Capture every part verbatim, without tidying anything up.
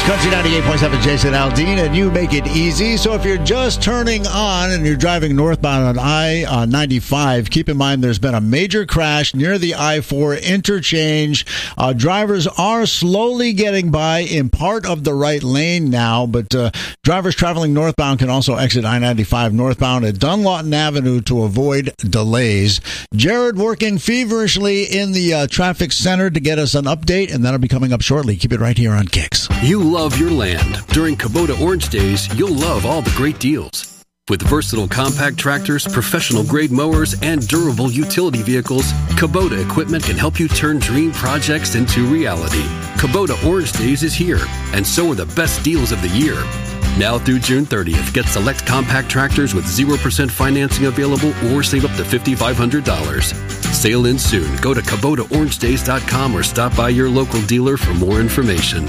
Country ninety-eight point seven, Jason Aldean, and you make it easy. So if you're just turning on and you're driving northbound on I ninety-five, keep in mind there's been a major crash near the I four interchange. Uh, drivers are slowly getting by in part of the right lane now, but uh, drivers traveling northbound can also exit I ninety-five northbound at Dunlawton Avenue to avoid delays. Jared working feverishly in the uh, traffic center to get us an update, and that'll be coming up shortly. Keep it right here on Kicks. You love your land. During Kubota Orange Days, you'll love all the great deals. With versatile compact tractors, professional-grade mowers, and durable utility vehicles, Kubota equipment can help you turn dream projects into reality. Kubota Orange Days is here, and so are the best deals of the year. Now through June thirtieth, get select compact tractors with zero percent financing available or save up to five thousand five hundred dollars. Sale ends soon. Go to Kubota Orange Days dot com or stop by your local dealer for more information.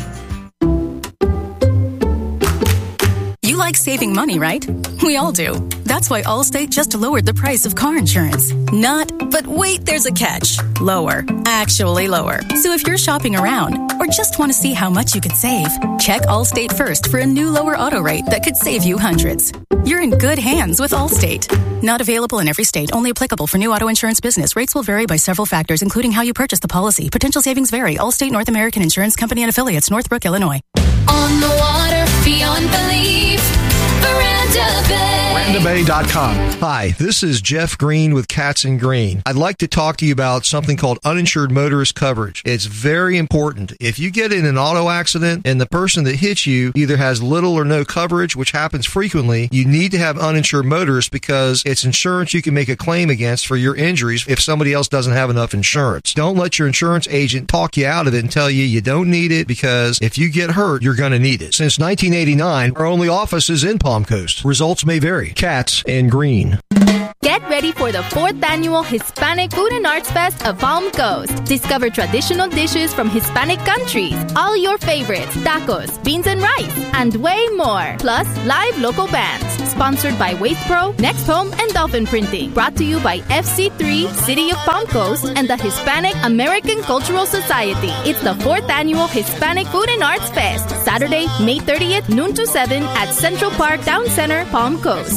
You like saving money, right? We all do. That's why Allstate just lowered the price of car insurance. Not, but wait, there's a catch. Lower. Actually lower. So if you're shopping around or just want to see how much you could save, check Allstate first for a new lower auto rate that could save you hundreds. You're in good hands with Allstate. Not available in every state. Only applicable for new auto insurance business. Rates will vary by several factors, including how you purchase the policy. Potential savings vary. Allstate North American Insurance Company and Affiliates, Northbrook, Illinois. On the water, beyond belief, Veranda Bay. Veranda Bay dot com. Hi, this is Jeff Green with Cats and Green. I'd like to talk to you about something called uninsured motorist coverage. It's very important. If you get in an auto accident and the person that hits you either has little or no coverage, which happens frequently, you need to have uninsured motorists because it's insurance you can make a claim against for your injuries if somebody else doesn't have enough insurance. Don't let your insurance agent talk you out of it and tell you you don't need it, because if you get hurt, you're going to need it. Since nineteen eighty-nine, our only office is in Palm Coast. Results may vary. Cats and Green. Get ready for the fourth annual Hispanic Food and Arts Fest of Palm Coast. Discover traditional dishes from Hispanic countries, all your favorites, tacos, beans and rice, and way more. Plus, live local bands. Sponsored by Waste Pro, Next Home, and Dolphin Printing. Brought to you by F C three, City of Palm Coast, and the Hispanic American Cultural Society. It's the fourth annual Hispanic Food and Arts Fest. Saturday, May thirtieth, noon to seven at Central Park Town Center, Palm Coast.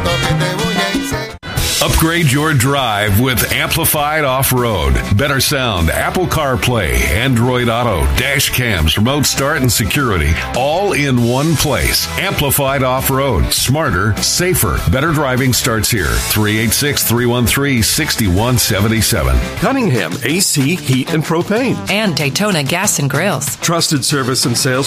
Upgrade your drive with Amplified Off-Road. Better sound, Apple CarPlay, Android Auto, dash cams, remote start, and security, all in one place. Amplified Off-Road. Smarter, safer. Better driving starts here. three eight six, three one three, six one seven seven. Cunningham A C, Heat, and Propane. And Daytona Gas and Grills. Trusted service and sales